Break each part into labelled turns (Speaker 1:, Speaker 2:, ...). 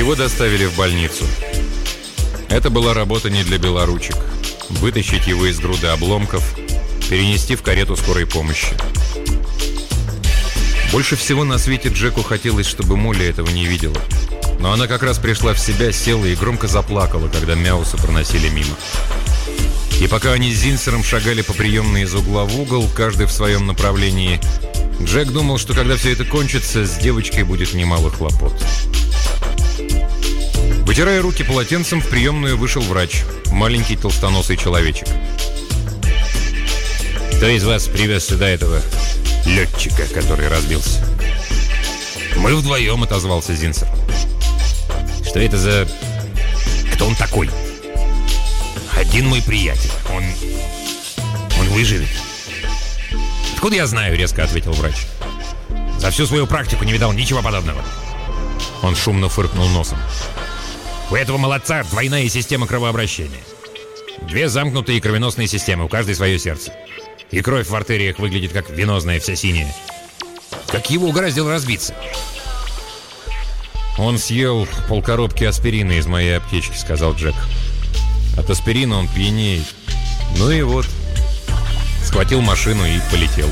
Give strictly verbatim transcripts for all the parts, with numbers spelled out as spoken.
Speaker 1: Его доставили в больницу. Это была работа не для белоручек. Вытащить его из груды обломков, перенести в карету скорой помощи. Больше всего на свете Джеку хотелось, чтобы Молли этого не видела. Но она как раз пришла в себя, села и громко заплакала, когда Мяуса проносили мимо. И пока они с Зинсером шагали по приемной из угла в угол, каждый в своем направлении, Джек думал, что когда все это кончится, с девочкой будет немало хлопот. Вытирая руки полотенцем, в приемную вышел врач, маленький толстоносый человечек. «Кто из вас привез сюда этого летчика, который разбился?» «Мы вдвоем», — отозвался Зинсер. «Что это за... Кто он такой?» «Один мой приятель. Он... Он выживет». «Откуда я знаю?» — резко ответил врач. «За всю свою практику не видал ничего подобного». Он шумно фыркнул носом. «У этого молодца двойная система кровообращения. Две замкнутые кровеносные системы, у каждой свое сердце. И кровь в артериях выглядит как венозная, вся синяя. Как его угораздило разбиться?» «Он съел полкоробки аспирина из моей аптечки», — сказал Джек. «От аспирина он пьянеет. Ну и вот». Схватил машину и полетел.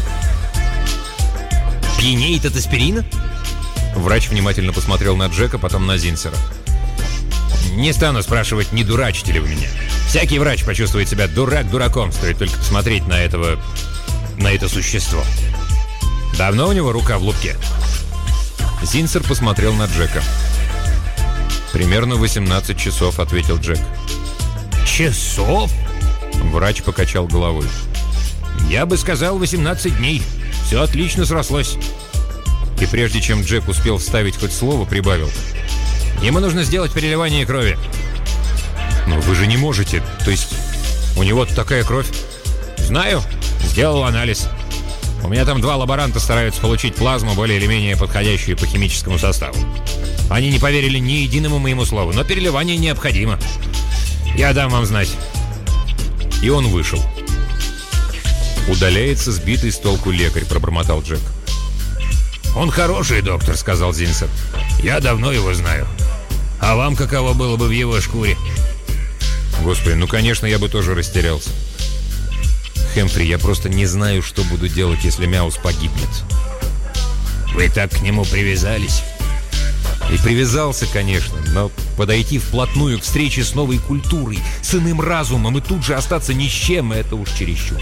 Speaker 1: «Пьянеет от аспирина?» Врач внимательно посмотрел на Джека, потом на Зинсера. «Не стану спрашивать, не дурачите ли вы меня. Всякий врач почувствует себя дурак дураком, стоит только посмотреть на этого... на это существо. Давно у него рука в лупке?» Зинсер посмотрел на Джека. «Примерно восемнадцать часов», — ответил Джек. «Часов?» Врач покачал головой. «Я бы сказал восемнадцать дней. Все отлично срослось». И прежде чем Джек успел вставить хоть слово, прибавил: «Ему нужно сделать переливание крови». «Но вы же не можете. То есть у него такая кровь?» «Знаю. Сделал анализ. У меня там два лаборанта стараются получить плазму, более или менее подходящую по химическому составу. Они не поверили ни единому моему слову, но переливание необходимо. Я дам вам знать». И он вышел. «Удаляется сбитый с толку лекарь», — пробормотал Джек. «Он хороший доктор», — сказал Зинсер. «Я давно его знаю. А вам каково было бы в его шкуре?» «Господи, ну, конечно, я бы тоже растерялся. Хэмфри, я просто не знаю, что буду делать, если Мяус погибнет». «Вы так к нему привязались?» «И привязался, конечно, но подойти вплотную к встрече с новой культурой, с иным разумом и тут же остаться ни с чем — это уж чересчур».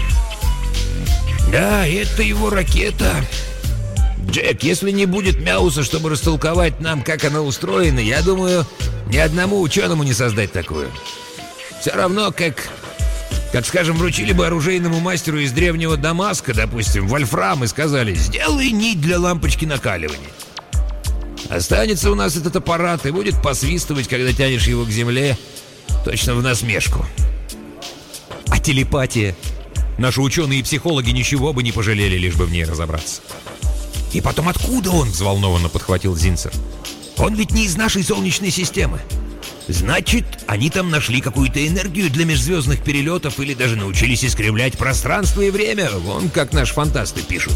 Speaker 1: «Да, это его ракета. Джек, если не будет Мяуса, чтобы растолковать нам, как она устроена, я думаю, ни одному ученому не создать такую. Все равно, как, как, скажем, вручили бы оружейному мастеру из древнего Дамаска, допустим, вольфрам, и сказали: сделай нить для лампочки накаливания. Останется у нас этот аппарат и будет посвистывать, когда тянешь его к земле, точно в насмешку». «А телепатия? Наши ученые и психологи ничего бы не пожалели, лишь бы в ней разобраться». «И потом, откуда он?» — взволнованно подхватил Зинсер. «Он ведь не из нашей Солнечной системы. Значит, они там нашли какую-то энергию для межзвездных перелетов или даже научились искривлять пространство и время, вон как наши фантасты пишут».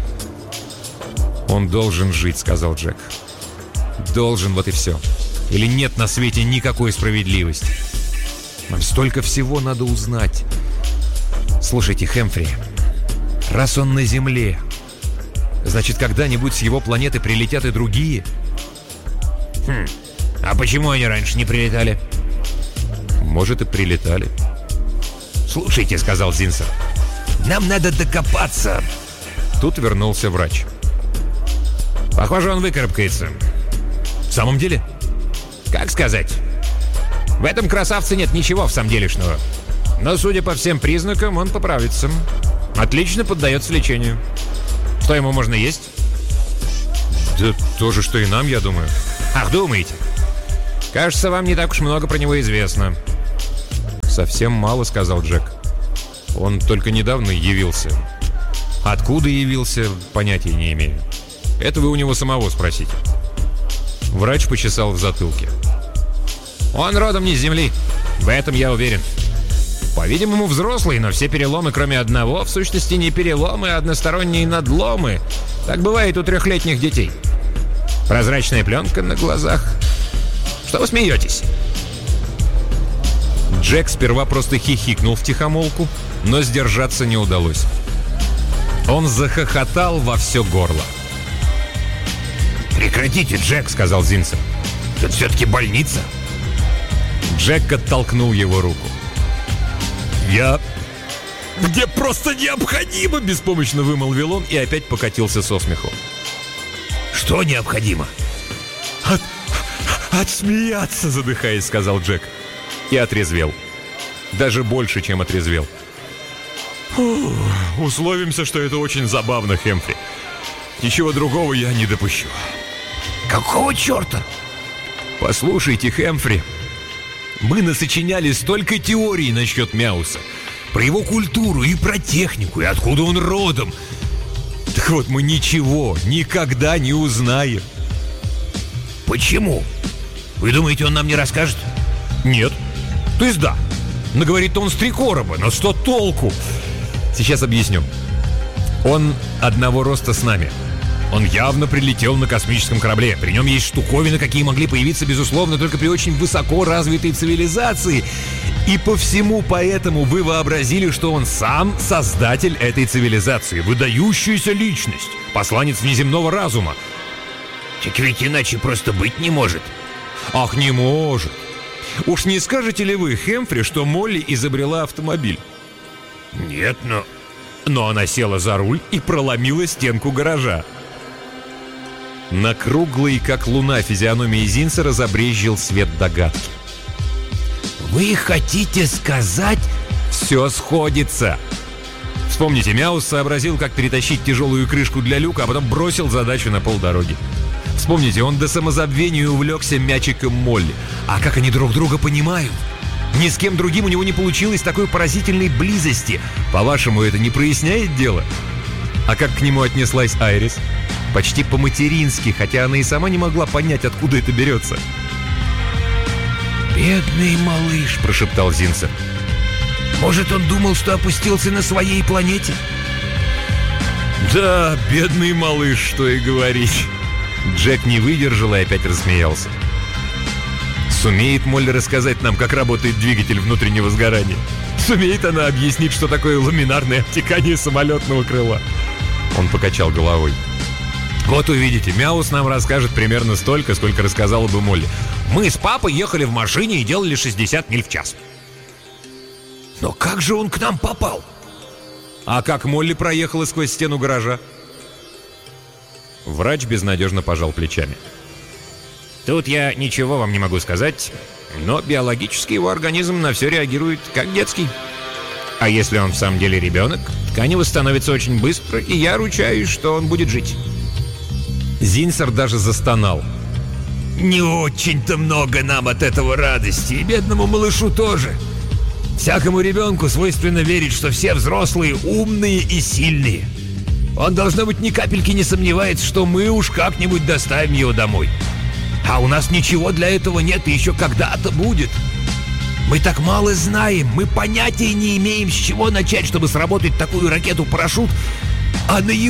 Speaker 1: «Он должен жить», — сказал Джек. «Должен, вот и все. Или нет на свете никакой справедливости. Нам столько всего надо узнать. Слушайте, Хэмфри, раз он на Земле, значит, когда-нибудь с его планеты прилетят и другие?» «Хм, а почему они раньше не прилетали?» «Может, и прилетали».
Speaker 2: «Слушайте», — сказал Зинсер, — «нам надо докопаться».
Speaker 1: Тут вернулся врач.
Speaker 2: «Похоже, он выкарабкается».
Speaker 1: «В самом деле?»
Speaker 2: «Как сказать? В этом красавце нет ничего в самом делешного. Но, судя по всем признакам, он поправится. Отлично поддается лечению. Что ему можно есть?»
Speaker 1: «Да то же, что и нам, я думаю».
Speaker 2: «Ах, думаете? Кажется, вам не так уж много про него известно».
Speaker 1: «Совсем мало», — сказал Джек. «Он только недавно явился. Откуда явился, понятия не имею. Это вы у него самого спросите». Врач почесал в затылке.
Speaker 2: «Он родом не с Земли. В этом я уверен. По-видимому, взрослый, но все переломы, кроме одного, в сущности не переломы, а односторонние надломы. Так бывает у трехлетних детей. Прозрачная пленка на глазах. Что вы смеетесь?»
Speaker 1: Джек сперва просто хихикнул втихомолку, но сдержаться не удалось. Он захохотал во все горло.
Speaker 2: «Прекратите, Джек», — сказал Зинцер. «Тут все-таки больница».
Speaker 1: Джек оттолкнул его руку. «Я... Мне просто необходимо!» — беспомощно вымолвил он и опять покатился со смеху.
Speaker 2: «Что необходимо?»
Speaker 1: От... «Отсмеяться», — задыхаясь, сказал Джек. И отрезвел. Даже больше, чем отрезвел. Фу, условимся, что это очень забавно, Хэмфри. Ничего другого я не допущу.
Speaker 2: «Какого черта?»
Speaker 1: «Послушайте, Хэмфри, мы насочиняли столько теорий насчет Мяуса. Про его культуру и про технику, и откуда он родом. Так вот, мы ничего никогда не узнаем».
Speaker 2: «Почему? Вы думаете, он нам не расскажет?»
Speaker 1: «Нет. То есть да. Но говорит он с три короба, но что толку?» «Сейчас объясню. Он одного роста с нами. Он явно прилетел на космическом корабле. При нем есть штуковины, какие могли появиться, безусловно, только при очень высоко развитой цивилизации. И по всему поэтому вы вообразили, что он сам создатель этой цивилизации. Выдающаяся личность. Посланец внеземного разума».
Speaker 2: «Так ведь иначе просто быть не может».
Speaker 1: «Ах, не может. Уж не скажете ли вы, Хэмфри, что Молли изобрела автомобиль?»
Speaker 2: «Нет, но...»
Speaker 1: Но она села за руль и проломила стенку гаража. На круглой, как луна, физиономии Зинцера забрезжил свет догадки.
Speaker 2: «Вы хотите сказать...»
Speaker 1: «Все сходится. Вспомните, Мяус сообразил, как перетащить тяжелую крышку для люка, а потом бросил задачу на полдороги. Вспомните, он до самозабвения увлекся мячиком Молли. А как они друг друга понимают? Ни с кем другим у него не получилось такой поразительной близости. По-вашему, это не проясняет дело? А как к нему отнеслась Айрис? Почти по-матерински, хотя она и сама не могла понять, откуда это берется».
Speaker 2: «Бедный малыш», — прошептал Зинцер. «Может, он думал, что опустился на своей планете?»
Speaker 1: «Да, бедный малыш, что и говорить». Джек не выдержал и опять рассмеялся. «Сумеет Молли рассказать нам, как работает двигатель внутреннего сгорания? Сумеет она объяснить, что такое ламинарное обтекание самолетного крыла?» Он покачал головой. «Вот увидите, Мяус нам расскажет примерно столько, сколько рассказала бы Молли. Мы с папой ехали в машине и делали шестьдесят миль в час».
Speaker 2: «Но как же он к нам попал?»
Speaker 1: «А как Молли проехала сквозь стену гаража?» Врач безнадежно пожал плечами.
Speaker 2: «Тут я ничего вам не могу сказать, но биологически его организм на все реагирует как детский. А если он в самом деле ребенок, ткани восстановятся очень быстро, и я ручаюсь, что он будет жить».
Speaker 1: Зинцер даже застонал.
Speaker 2: «Не очень-то много нам от этого радости, и бедному малышу тоже. Всякому ребенку свойственно верить, что все взрослые умные и сильные. Он, должно быть, ни капельки не сомневается, что мы уж как-нибудь доставим его домой. А у нас ничего для этого нет и еще когда-то будет. Мы так мало знаем, мы понятия не имеем, с чего начать, чтобы сработать такую ракету-парашют, а на его